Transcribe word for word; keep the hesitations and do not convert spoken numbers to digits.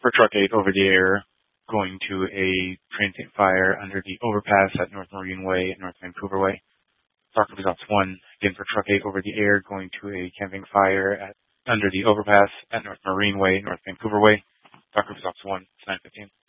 for Truck eight over the air going to a transient fire under the overpass at North Marine Way and North Vancouver Way. Dark results one, again for Truck eight over the air going to a camping fire at under the overpass at North Marine Way, North Vancouver Way. Dark results one, it's nine fifteen.